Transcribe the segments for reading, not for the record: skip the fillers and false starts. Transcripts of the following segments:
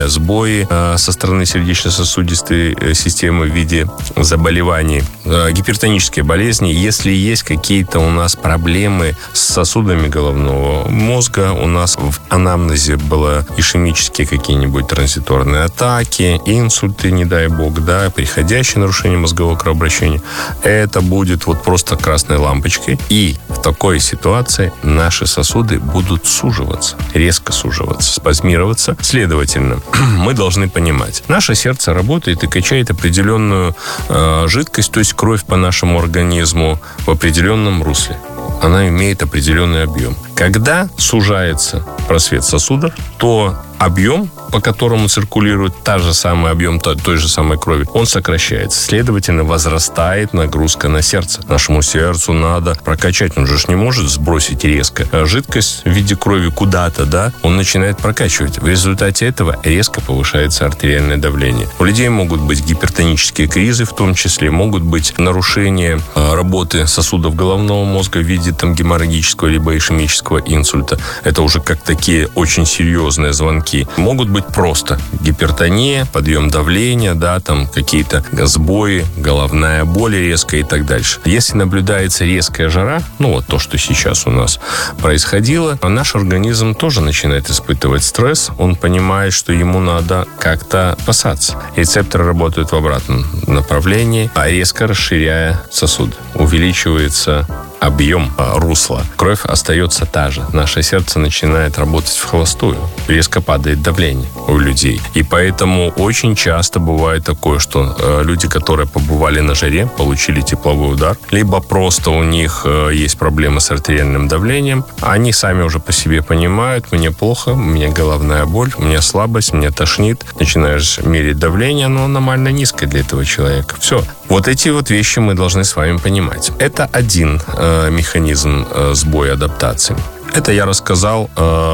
сбои со стороны сердечно-сосудистой системы в виде заболеваний, гипертонические болезни. Если есть какие-то у нас проблемы с сосудами головного мозга, у нас в анамнезе было ишемические какие-нибудь транзиторные атаки, инсульты, не дай бог, да, приходящее нарушение мозгового кровообращения, это будет вот просто красной лампочкой. И в такой ситуации наши сосуды будут суживаться, резко суживаться, спазмироваться. Следовательно, мы должны понимать, наше сердце работает и качает определенную жидкость, то есть кровь по нашему организму в определенном русле. Она имеет определенный объем. Когда сужается просвет сосудов, то объем, по которому циркулирует самый объем той же самой крови, он сокращается. Следовательно, возрастает нагрузка на сердце. Нашему сердцу надо прокачать. Он же не может сбросить резко жидкость в виде крови куда-то, да? Он начинает прокачивать. В результате этого резко повышается артериальное давление. У людей могут быть гипертонические кризы, в том числе могут быть нарушения работы сосудов головного мозга в виде геморрагического либо ишемического инсульта. Это уже как такие очень серьезные звонки. Могут быть просто гипертония, подъем давления, да, какие-то сбои, головная боль резкая и так дальше. Если наблюдается резкая жара, то, что сейчас у нас происходило, наш организм тоже начинает испытывать стресс. Он понимает, что ему надо как-то спасаться. Рецепторы работают в обратном направлении, резко расширяя сосуд. Увеличивается объем русла. Кровь остается та же. Наше сердце начинает работать в холостую. Резко падает давление у людей. И поэтому очень часто бывает такое, что люди, которые побывали на жаре, получили тепловой удар, либо просто у них есть проблемы с артериальным давлением, они сами уже по себе понимают, мне плохо, у меня головная боль, у меня слабость, меня тошнит. Начинаешь мерить давление, оно аномально низкое для этого человека. Все. Вот эти вещи мы должны с вами понимать. Это один механизм сбоя адаптации. Это я рассказал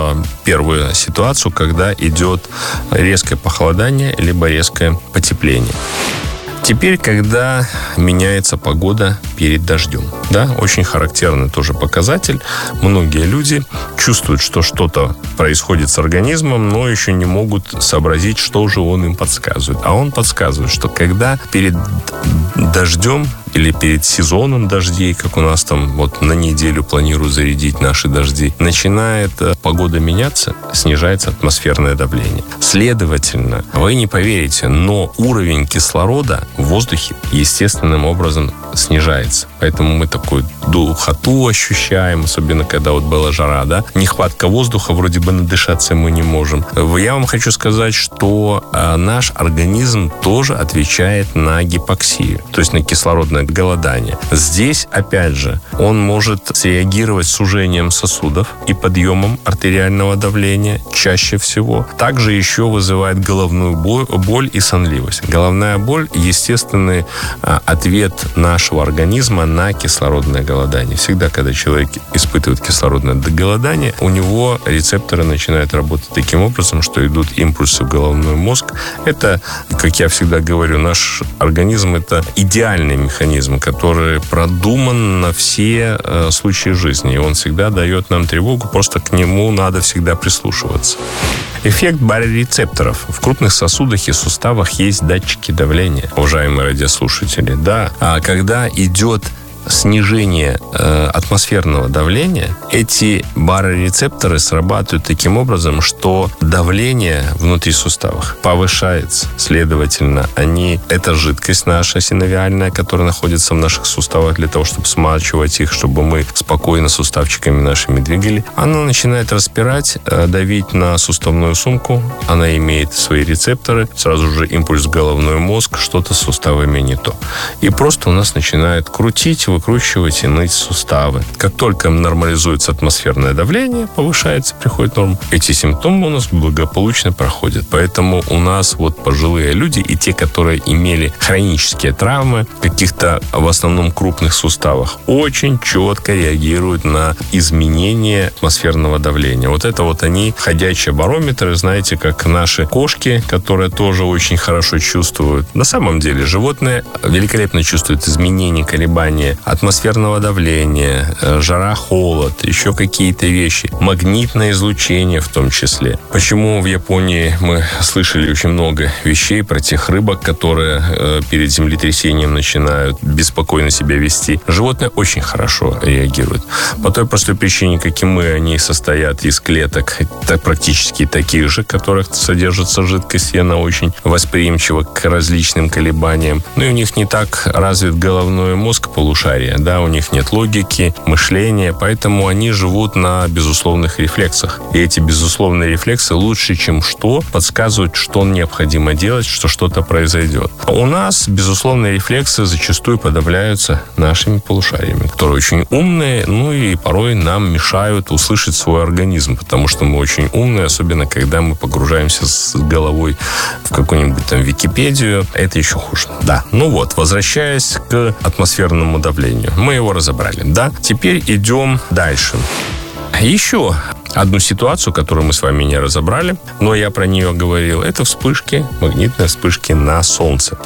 первую ситуацию, когда идет резкое похолодание либо резкое потепление. Теперь, когда меняется погода перед дождем. Да, очень характерный тоже показатель. Многие люди чувствуют, что что-то происходит с организмом, но еще не могут сообразить, что же он им подсказывает. А он подсказывает, что когда перед дождем или перед сезоном дождей, как у нас на неделю планируют зарядить наши дожди, начинает погода меняться, снижается атмосферное давление. Следовательно, вы не поверите, но уровень кислорода в воздухе естественным образом снижается. Поэтому мы такую духоту ощущаем, особенно когда была жара, да? Нехватка воздуха, вроде бы надышаться мы не можем. Я вам хочу сказать, что наш организм тоже отвечает на гипоксию, то есть на кислородное голодание. Здесь, опять же, он может среагировать сужением сосудов и подъемом артериального давления чаще всего. Также еще вызывает головную боль и сонливость. Головная боль – естественный ответ нашего организма на кислородное голодание. Всегда, когда человек испытывает кислородное голодание, у него рецепторы начинают работать таким образом, что идут импульсы в головной мозг. Это, как я всегда говорю, наш организм – это идеальный механизм, который продуман на все случаи жизни. И он всегда дает нам тревогу, просто к нему надо всегда прислушиваться. Эффект барорецепторов. В крупных сосудах и суставах есть датчики давления, уважаемые радиослушатели. Да, а когда идет снижение атмосферного давления, эти барорецепторы срабатывают таким образом, что давление внутри суставов повышается. Следовательно, это жидкость наша синовиальная, которая находится в наших суставах для того, чтобы смачивать их, чтобы мы спокойно суставчиками нашими двигали. Она начинает распирать, давить на суставную сумку. Она имеет свои рецепторы. Сразу же импульс в головной мозг, что-то с суставами не то. И просто у нас начинает крутить, выкручивать и ныть суставы. Как только нормализуется атмосферное давление, повышается, приходит норма, эти симптомы у нас благополучно проходят. Поэтому у нас пожилые люди и те, которые имели хронические травмы в каких-то, в основном, крупных суставах, очень четко реагируют на изменение атмосферного давления. Это они ходячие барометры, знаете, как наши кошки, которые тоже очень хорошо чувствуют. На самом деле животные великолепно чувствуют изменения, колебания атмосферного давления, жара, холод, еще какие-то вещи, магнитное излучение в том числе. Почему в Японии мы слышали очень много вещей про тех рыбок, которые перед землетрясением начинают беспокойно себя вести. Животные очень хорошо реагируют. По той простой причине, как и мы, они состоят из клеток практически таких же, в которых содержится жидкость, и она очень восприимчива к различным колебаниям. Ну и у них не так развит головной мозг полушария, да, у них нет логики, мышления, поэтому они живут на безусловных рефлексах. И эти безусловные рефлексы лучше, чем что, подсказывают, что необходимо делать, что что-то произойдет. У нас безусловные рефлексы зачастую подавляются нашими полушариями, которые очень умные, ну и порой нам мешают услышать свой организм, потому что мы очень умные, особенно когда мы погружаемся с головой в какую-нибудь там Википедию. Это еще хуже. Да. Ну вот, возвращаясь к атмосферному давлению. Мы его разобрали, да? Теперь идем дальше. Еще одну ситуацию, которую мы с вами не разобрали, но я про нее говорил, это вспышки, магнитные вспышки на Солнце.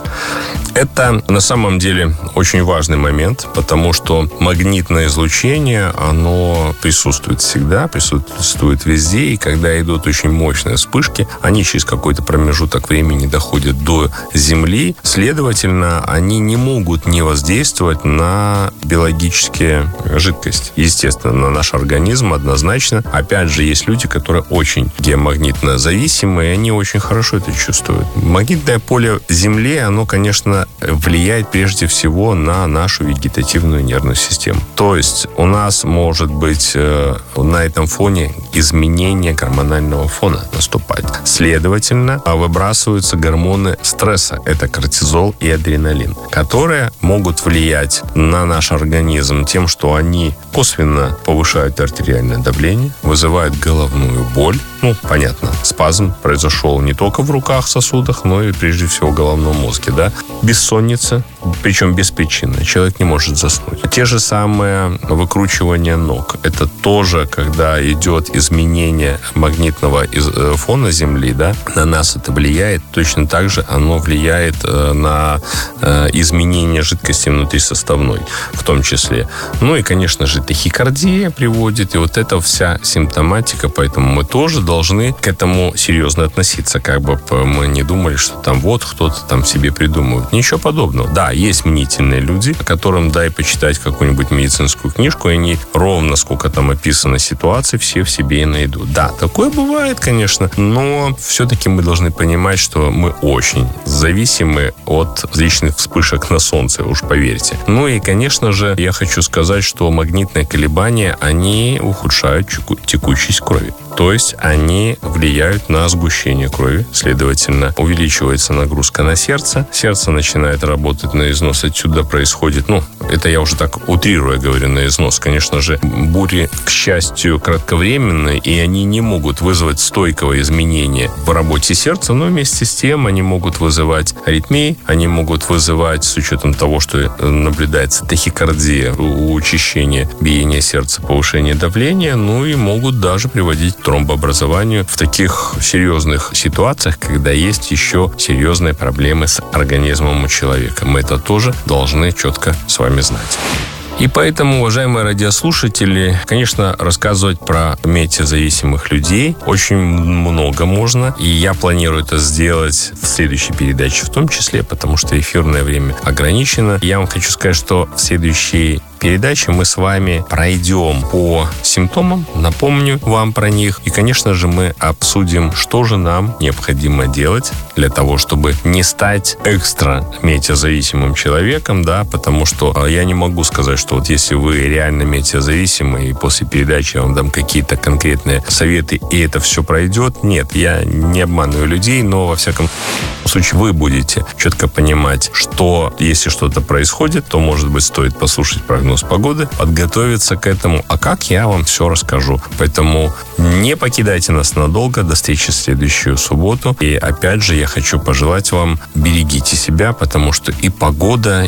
Это на самом деле очень важный момент, потому что магнитное излучение, оно присутствует всегда, присутствует везде, и когда идут очень мощные вспышки, они через какой-то промежуток времени доходят до Земли, следовательно, они не могут не воздействовать на биологические жидкости. Естественно, на наш организм однозначно. Опять же, есть люди, которые очень геомагнитно зависимы, и они очень хорошо это чувствуют. Магнитное поле Земли, оно, конечно, влияет прежде всего на нашу вегетативную нервную систему. То есть у нас может быть на этом фоне изменение гормонального фона наступать. Следовательно, выбрасываются гормоны стресса. Это кортизол и адреналин, которые могут влиять на наш организм тем, что они косвенно повышают артериальное давление, вызывают головную боль. Ну, понятно, спазм произошел не только в руках, сосудах, но и прежде всего в головном мозге, да. Бессонница, причем без причины. Человек не может заснуть. Те же самые выкручивания ног. Это тоже, когда идет изменение магнитного фона Земли, да, на нас это влияет. Точно так же оно влияет на изменение жидкости внутрисоставной в том числе. Ну и, конечно же, тахикардия приводит, и вот эта вся симптоматика, поэтому мы тоже должны к этому серьезно относиться, как бы мы не думали, что там вот кто-то там себе придумывает. Ничего подобного. Да, есть мнительные люди, которым дай почитать какую-нибудь медицинскую книжку, и они ровно сколько там описано ситуаций, все в себе и найдут. Да, такое бывает, конечно, но все-таки мы должны понимать, что мы очень зависимы от различных вспышек на Солнце, уж поверьте. Ну и, конечно же, я хочу сказать, что магнитные колебания, они ухудшают текучесть крови. То есть они влияют на сгущение крови. Следовательно, увеличивается нагрузка на сердце. Сердце начинает работать на износ. Отсюда происходит, это я уже так утрируя говорю, на износ. Конечно же, бури, к счастью, кратковременные, и они не могут вызвать стойкого изменения в работе сердца, но вместе с тем они могут вызывать аритмии, они могут вызывать, с учетом того, что наблюдается тахикардия, учащение биения сердца, повышение давления, и могут даже приводить к тромбообразованию в таких серьезных ситуациях, когда есть еще серьезные проблемы с организмом у человека. Мы это тоже должны четко с вами знать. И поэтому, уважаемые радиослушатели, конечно, рассказывать про метеозависимых людей очень много можно. И я планирую это сделать в следующей передаче в том числе, потому что эфирное время ограничено. Я вам хочу сказать, что в следующей передаче мы с вами пройдем по симптомам, напомню вам про них. И, конечно же, мы обсудим, что же нам необходимо делать для того, чтобы не стать экстра метеозависимым человеком, да, потому что я не могу сказать, что вот если вы реально метеозависимы, и после передачи я вам дам какие-то конкретные советы, и это все пройдет. Нет, я не обманываю людей, но, во всяком случае, вы будете четко понимать, что если что-то происходит, то, может быть, стоит послушать прогноз погоды, подготовиться к этому, а как я вам все расскажу. Поэтому не покидайте нас надолго. До встречи в следующую субботу. И опять же, я хочу пожелать вам: берегите себя, потому что и погода,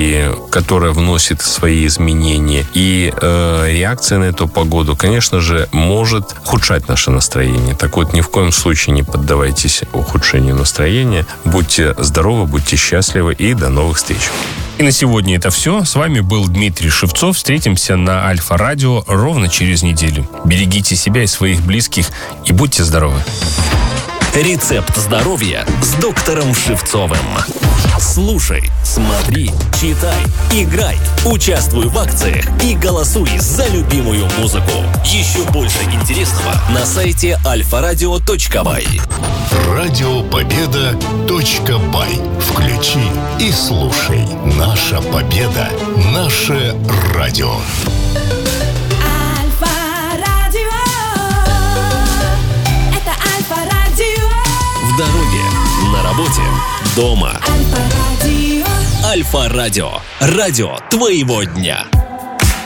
которая вносит свои изменения, и реакция на эту погоду, конечно же, может ухудшать наше настроение. Так вот, ни в коем случае не поддавайтесь ухудшению настроения. Будьте здоровы, будьте счастливы и до новых встреч. И на сегодня это все. С вами был Дмитрий Шевцов. Встретимся на Альфа-радио ровно через неделю. Берегите себя и своих близких и будьте здоровы. Рецепт здоровья с доктором Шевцовым. Слушай, смотри, читай, играй, участвуй в акциях и голосуй за любимую музыку. Еще больше интересного на сайте alfaradio.by. Радиопобеда.бай. Включи и слушай. Наша победа. Наше радио. В дороге, на работе, дома. Альфа-радио. Радио твоего дня.